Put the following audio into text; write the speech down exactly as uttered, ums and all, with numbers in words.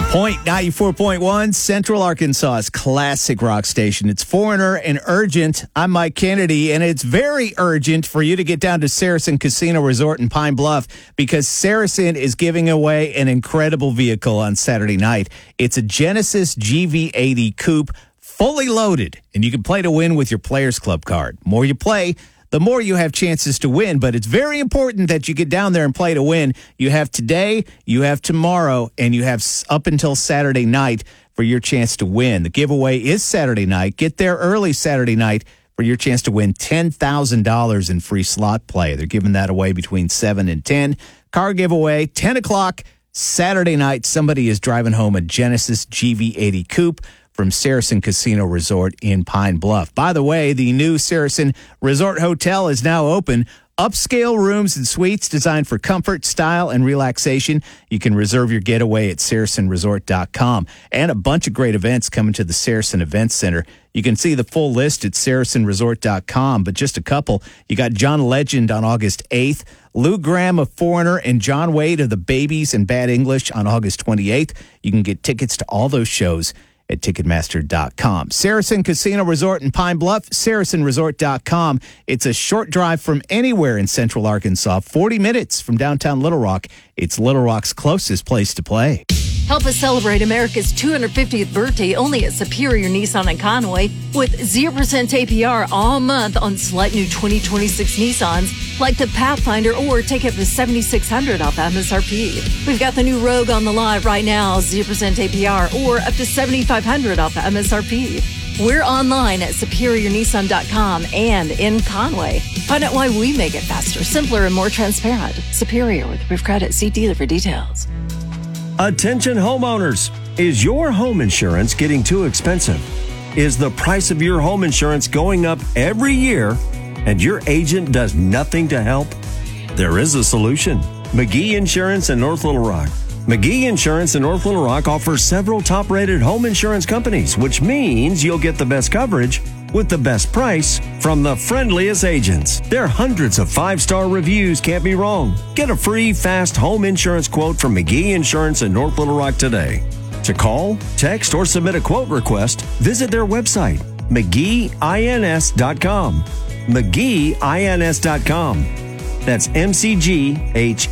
Point ninety-four point one, Central Arkansas's classic rock station. It's Foreigner and Urgent. I'm Mike Kennedy, and it's very urgent for you to get down to Saracen Casino Resort in Pine Bluff because Saracen is giving away an incredible vehicle on Saturday night. It's a Genesis G V eighty Coupe, fully loaded, and you can play to win with your Players Club card. The more you play, the more you have chances to win, but it's very important that you get down there and play to win. You have today, you have tomorrow, and you have up until Saturday night for your chance to win. The giveaway is Saturday night. Get there early Saturday night for your chance to win ten thousand dollars in free slot play. They're giving that away between seven and ten. Car giveaway, ten o'clock Saturday night. Somebody is driving home a Genesis G V eighty Coupe from Saracen Casino Resort in Pine Bluff. By the way, the new Saracen Resort Hotel is now open. Upscale rooms and suites designed for comfort, style, and relaxation. You can reserve your getaway at saracen resort dot com. And a bunch of great events coming to the Saracen Events Center. You can see the full list at saracen resort dot com, but just a couple. You got John Legend on August eighth, Lou Graham of Foreigner, and John Wade of the Babies and Bad English on August twenty-eighth. You can get tickets to all those shows at ticketmaster dot com. Saracen Casino Resort in Pine Bluff, saracen resort dot com. It's a short drive from anywhere in Central Arkansas, forty minutes from downtown Little Rock. It's Little Rock's closest place to play. Help us celebrate America's two hundred fiftieth birthday only at Superior Nissan in Conway with zero percent A P R all month on select new twenty twenty-six Nissans like the Pathfinder, or take up to seven thousand six hundred dollars off M S R P. We've got the new Rogue on the lot right now, zero percent A P R or up to seven thousand five hundred dollars off M S R P. We're online at superior nissan dot com and in Conway. Find out why we make it faster, simpler, and more transparent. Superior with approved credit. See dealer for details. Attention homeowners. Is your home insurance getting too expensive? Is the price of your home insurance going up every year and your agent does nothing to help? There is a solution. McGee Insurance in North Little Rock. McGee Insurance in North Little Rock offers several top-rated home insurance companies, which means you'll get the best coverage with the best price from the friendliest agents. Their hundreds of five-star reviews can't be wrong. Get a free, fast home insurance quote from McGee Insurance in North Little Rock today. To call, text, or submit a quote request, visit their website, mcgee ins dot com. mcgee ins dot com. That's M C G H